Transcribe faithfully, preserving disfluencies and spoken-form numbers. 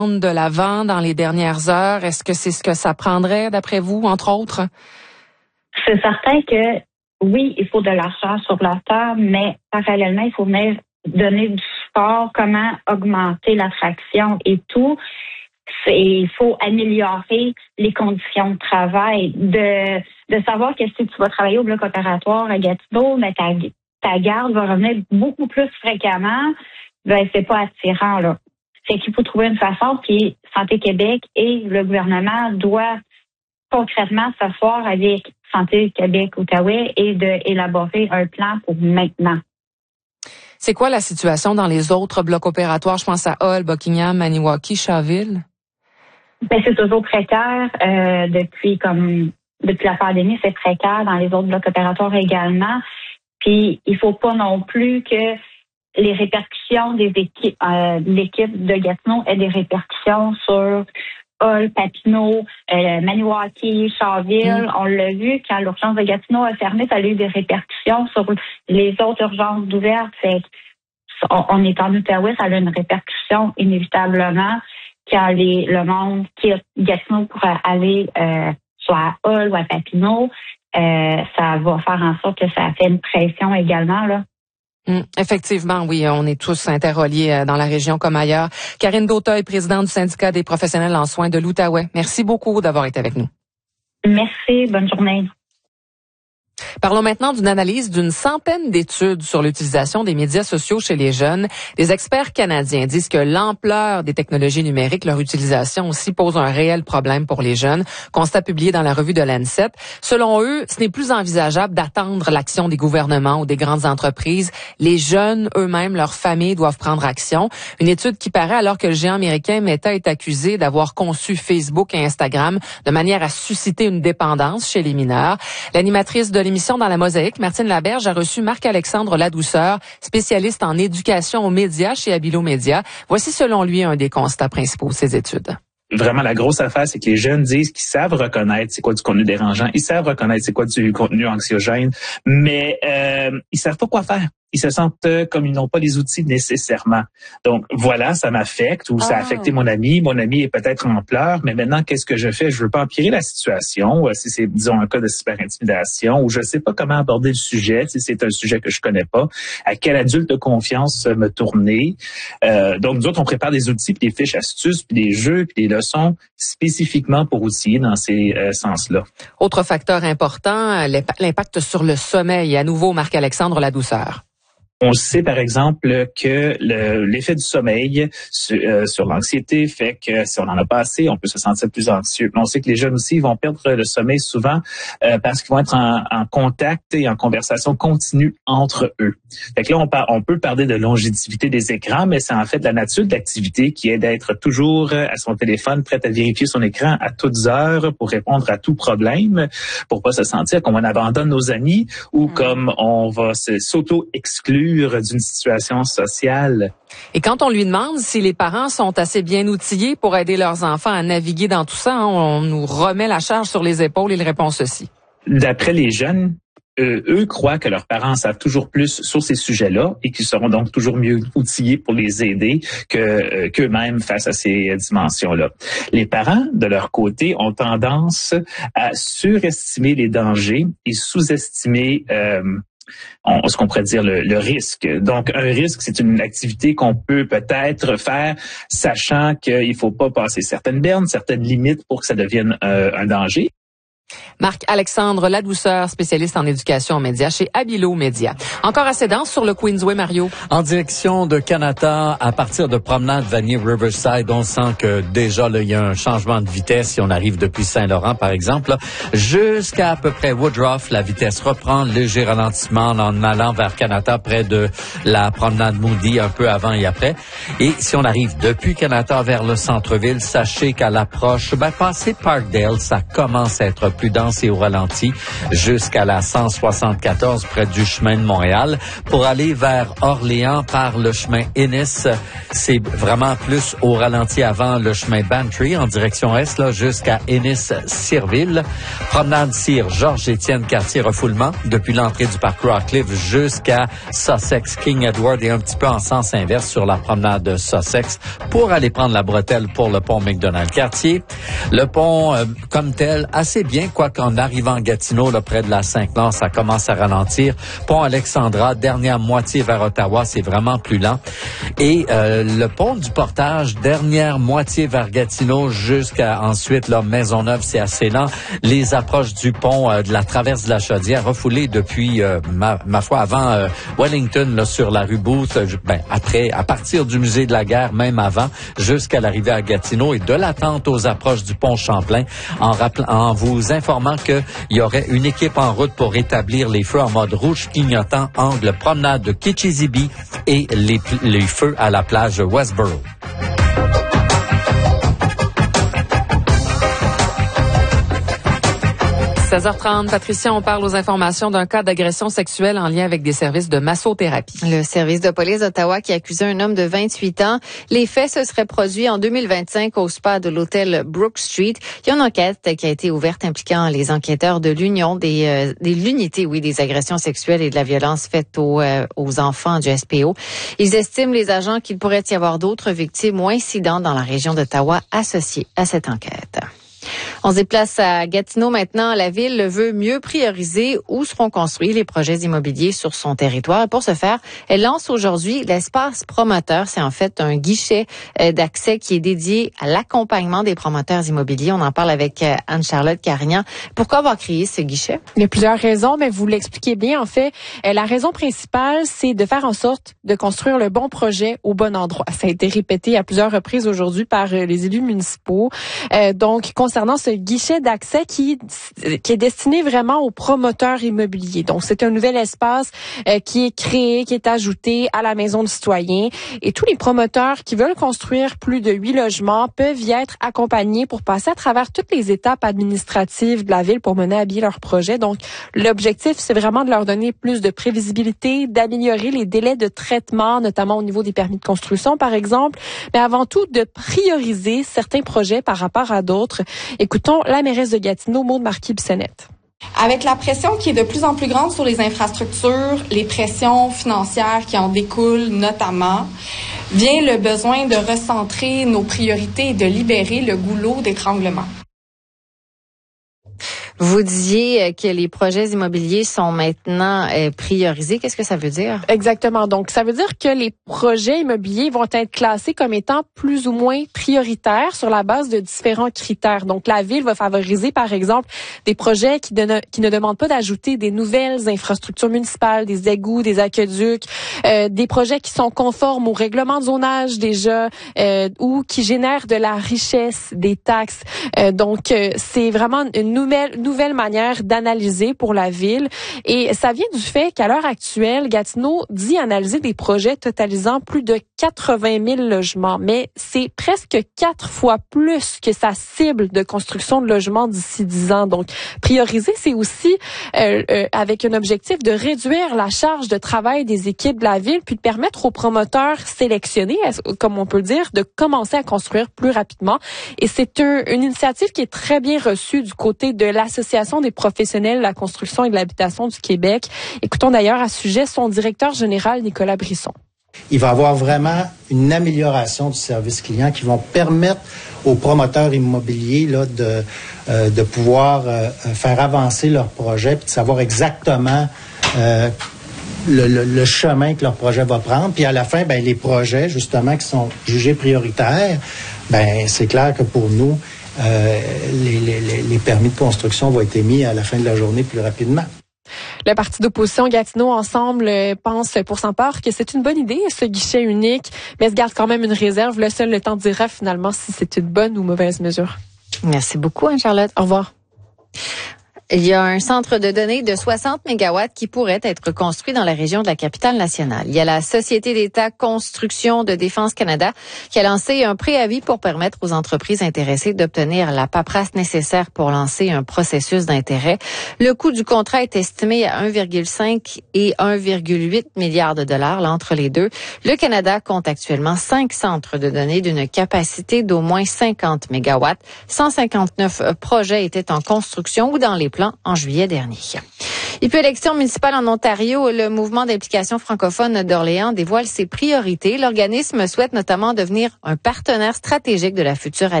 de l'avant dans les dernières heures? Est-ce que c'est ce que ça prendrait, d'après vous, entre autres? C'est certain que, oui, il faut de l'argent sur la table, mais parallèlement, il faut venir donner du support, comment augmenter l'attraction et tout. C'est, il faut améliorer les conditions de travail, de, de savoir que si tu vas travailler au bloc opératoire à Gatineau, mais ta, ta garde va revenir beaucoup plus fréquemment, ben c'est pas attirant, là. Fait qu'il faut trouver une façon, puis Santé Québec et le gouvernement doivent concrètement s'asseoir avec Santé Québec Outaouais et d'élaborer un plan pour maintenant. C'est quoi la situation dans les autres blocs opératoires? Je pense à Hull, Buckingham, Maniwaki, Shawville. Ben, c'est toujours précaire. Euh, depuis comme depuis la pandémie, c'est précaire dans les autres blocs opératoires également. Puis il faut pas non plus que les répercussions des équipes, euh, l'équipe de Gatineau aient des répercussions sur Hull, Papineau, euh, Maniwaki, Shawville. Mm. On l'a vu quand l'urgence de Gatineau a fermé, ça a eu des répercussions sur les autres urgences ouvertes. Fait on, on est en Outaouais, ça a une répercussion inévitablement. Quand les, le monde quitte Gatineau pour aller euh, soit à Hull ou à Papineau, euh, ça va faire en sorte que ça fait une pression également, là. Mmh, effectivement, oui, on est tous interreliés dans la région comme ailleurs. Karine Dauteuil, présidente du syndicat des professionnels en soins de l'Outaouais. Merci beaucoup d'avoir été avec nous. Merci, bonne journée. Parlons maintenant d'une analyse d'une centaine d'études sur l'utilisation des médias sociaux chez les jeunes. Les experts canadiens disent que l'ampleur des technologies numériques, leur utilisation aussi pose un réel problème pour les jeunes. Constat publié dans la revue de l'ANSET. Selon eux, ce n'est plus envisageable d'attendre l'action des gouvernements ou des grandes entreprises. Les jeunes eux-mêmes, leurs familles doivent prendre action. Une étude qui paraît alors que le géant américain Meta est accusé d'avoir conçu Facebook et Instagram de manière à susciter une dépendance chez les mineurs. L'animatrice de l'émission Dans la Mosaïque, Martine Laberge a reçu Marc-Alexandre Ladouceur, spécialiste en éducation aux médias chez Abilo Média. Voici selon lui un des constats principaux de ses études. Vraiment, la grosse affaire, c'est que les jeunes disent qu'ils savent reconnaître c'est quoi du contenu dérangeant, ils savent reconnaître c'est quoi du contenu anxiogène, mais euh, ils savent pas quoi faire. Ils se sentent comme ils n'ont pas les outils nécessairement. Donc voilà, ça m'affecte ou ça a affecté mon ami. Mon ami est peut-être en pleurs, mais maintenant, qu'est-ce que je fais? Je veux pas empirer la situation. Si c'est, disons, un cas de cyberintimidation ou je sais pas comment aborder le sujet, si c'est un sujet que je connais pas, à quel adulte de confiance me tourner. Euh, donc, nous autres, on prépare des outils, puis des fiches astuces, puis des jeux, puis des leçons spécifiquement pour outiller dans ces euh, sens-là. Autre facteur important, l'impact sur le sommeil. À nouveau, Marc-Alexandre Ladouceur. On sait, par exemple, que le, l'effet du sommeil sur, euh, sur l'anxiété fait que si on en a pas assez, on peut se sentir plus anxieux. Mais on sait que les jeunes aussi vont perdre le sommeil souvent euh, parce qu'ils vont être en, en contact et en conversation continue entre eux. Fait que là, on, par, on peut parler de longévité des écrans, mais c'est en fait la nature de l'activité qui est d'être toujours à son téléphone, prête à vérifier son écran à toutes heures pour répondre à tout problème, pour pas se sentir comme on abandonne nos amis ou mmh. comme on va se, s'auto-exclure d'une situation sociale. Et quand on lui demande si les parents sont assez bien outillés pour aider leurs enfants à naviguer dans tout ça, on nous remet la charge sur les épaules et il répond ceci. D'après les jeunes, euh, eux croient que leurs parents savent toujours plus sur ces sujets-là et qu'ils seront donc toujours mieux outillés pour les aider que euh, qu'eux-mêmes face à ces dimensions-là. Les parents, de leur côté, ont tendance à surestimer les dangers et sous-estimer euh, On, ce qu'on pourrait dire le, le risque. Donc, un risque, c'est une activité qu'on peut peut-être faire, sachant qu'il faut pas passer certaines bornes, certaines limites pour que ça devienne euh, un danger. Marc-Alexandre Ladouceur, spécialiste en éducation aux médias chez Abilo Média. Encore assez dense sur le Queensway, Mario. En direction de Kanata, à partir de promenade Vanier Riverside, on sent que déjà là, il y a un changement de vitesse si on arrive depuis Saint-Laurent, par exemple. Là, jusqu'à à peu près Woodruff, la vitesse reprend, léger ralentissement en allant vers Kanata, près de la promenade Moody, un peu avant et après. Et si on arrive depuis Kanata vers le centre-ville, sachez qu'à l'approche, ben, passé Parkdale, ça commence à être plus dense et au ralenti jusqu'à la cent soixante-quatorze près du chemin de Montréal. Pour aller vers Orléans par le chemin Innis, c'est vraiment plus au ralenti avant le chemin Bantry en direction est, là, jusqu'à Innis-Sirville. Promenade Sir Georges-Étienne Cartier, refoulement depuis l'entrée du parc Rockcliffe jusqu'à Sussex King Edward et un petit peu en sens inverse sur la promenade de Sussex pour aller prendre la bretelle pour le pont McDonald-Cartier. Le pont, euh, comme tel, assez bien, quoiqu'en arrivant à Gatineau, là, près de la Saint-Laurent, ça commence à ralentir. Pont Alexandra, dernière moitié vers Ottawa, c'est vraiment plus lent. Et euh, le pont du Portage, dernière moitié vers Gatineau jusqu'à ensuite là, Maisonneuve, c'est assez lent. Les approches du pont euh, de la traverse de la Chaudière, refoulées depuis, euh, ma, ma foi, avant euh, Wellington, là, sur la rue Booth, euh, ben, après, à partir du musée de la guerre, même avant, jusqu'à l'arrivée à Gatineau et de l'attente aux approches du pont Champlain, en, rappelant, en vous informant qu'il y aurait une équipe en route pour rétablir les feux en mode rouge clignotant, angle promenade de Kitchizibee et les, les feux à la plage Westboro. seize heures trente, Patricia, on parle aux informations d'un cas d'agression sexuelle en lien avec des services de massothérapie. Le service de police d'Ottawa qui accusait un homme de vingt-huit ans. Les faits se seraient produits en deux mille vingt-cinq au spa de l'hôtel Brook Street. Il y a une enquête qui a été ouverte impliquant les enquêteurs de l'Union des, euh, des l'unité, oui, des agressions sexuelles et de la violence faites aux, euh, aux enfants du S P O. Ils estiment, les agents, qu'il pourrait y avoir d'autres victimes ou incidents dans la région d'Ottawa associés à cette enquête. On se déplace à Gatineau maintenant. La ville veut mieux prioriser où seront construits les projets immobiliers sur son territoire. Et pour ce faire, elle lance aujourd'hui l'espace promoteur. C'est en fait un guichet d'accès qui est dédié à l'accompagnement des promoteurs immobiliers. On en parle avec Anne-Charlotte Carignan. Pourquoi avoir créé ce guichet? Il y a plusieurs raisons, mais vous l'expliquez bien. En fait, la raison principale, c'est de faire en sorte de construire le bon projet au bon endroit. Ça a été répété à plusieurs reprises aujourd'hui par les élus municipaux. Euh, donc, concernant ce guichet d'accès qui, qui est destiné vraiment aux promoteurs immobiliers. Donc, c'est un nouvel espace euh, qui est créé, qui est ajouté à la Maison du citoyen. Et tous les promoteurs qui veulent construire plus de huit logements peuvent y être accompagnés pour passer à travers toutes les étapes administratives de la ville pour mener à bien leur projet. Donc, l'objectif, c'est vraiment de leur donner plus de prévisibilité, d'améliorer les délais de traitement, notamment au niveau des permis de construction, par exemple, mais avant tout, de prioriser certains projets par rapport à d'autres. Écoutons la mairesse de Gatineau, Maude Marquis-Bissonnette. Avec la pression qui est de plus en plus grande sur les infrastructures, les pressions financières qui en découlent notamment, vient le besoin de recentrer nos priorités et de libérer le goulot d'étranglement. Vous disiez que les projets immobiliers sont maintenant euh, priorisés. Qu'est-ce que ça veut dire? Exactement. Donc, ça veut dire que les projets immobiliers vont être classés comme étant plus ou moins prioritaires sur la base de différents critères. Donc, la ville va favoriser, par exemple, des projets qui, de, qui ne demandent pas d'ajouter des nouvelles infrastructures municipales, des égouts, des aqueducs, euh, des projets qui sont conformes au règlement de zonage déjà euh, ou qui génèrent de la richesse, des taxes. Euh, donc, euh, c'est vraiment une nouvelle nouvelle manière d'analyser pour la ville. Et ça vient du fait qu'à l'heure actuelle, Gatineau dit analyser des projets totalisant plus de quatre-vingt mille logements. Mais c'est presque quatre fois plus que sa cible de construction de logements d'ici dix ans. Donc, prioriser, c'est aussi euh, euh, avec un objectif de réduire la charge de travail des équipes de la ville, puis de permettre aux promoteurs sélectionnés, comme on peut dire, de commencer à construire plus rapidement. Et c'est un, une initiative qui est très bien reçue du côté de l'Association des professionnels de la construction et de l'habitation du Québec. Écoutons d'ailleurs à ce sujet son directeur général, Nicolas Brisson. Il va y avoir vraiment une amélioration du service client qui vont permettre aux promoteurs immobiliers là, de, euh, de pouvoir euh, faire avancer leur projet puis de savoir exactement euh, le, le, le chemin que leur projet va prendre. Puis à la fin, ben, les projets, justement, qui sont jugés prioritaires, ben, c'est clair que pour nous, Euh, les, les, les permis de construction vont être émis à la fin de la journée plus rapidement. Le parti d'opposition Gatineau Ensemble pense pour sa part que c'est une bonne idée, ce guichet unique, mais se garde quand même une réserve. Le seul le temps dira finalement si c'est une bonne ou mauvaise mesure. Merci beaucoup, Anne-Charlotte. Au revoir. Il y a un centre de données de soixante mégawatts qui pourrait être construit dans la région de la capitale nationale. Il y a la Société d'État Construction de Défense Canada qui a lancé un préavis pour permettre aux entreprises intéressées d'obtenir la paperasse nécessaire pour lancer un processus d'intérêt. Le coût du contrat est estimé à un virgule cinq et un virgule huit milliards de dollars, là, entre les deux. Le Canada compte actuellement cinq centres de données d'une capacité d'au moins cinquante mégawatts. cent cinquante-neuf projets étaient en construction ou dans les plans en juillet dernier. Et puis, élection municipale en Ontario, le mouvement d'implication francophone d'Orléans dévoile ses priorités. L'organisme souhaite notamment devenir un partenaire stratégique de la future